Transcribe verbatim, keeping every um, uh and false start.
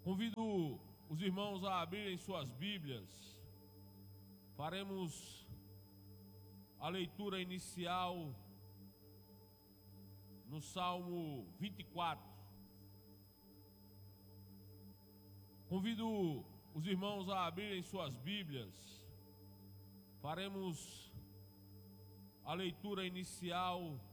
Convido os irmãos a abrirem suas Bíblias. Faremos a leitura inicial no Salmo vinte e quatro. Convido os irmãos a abrirem suas Bíblias. Faremos a leitura inicial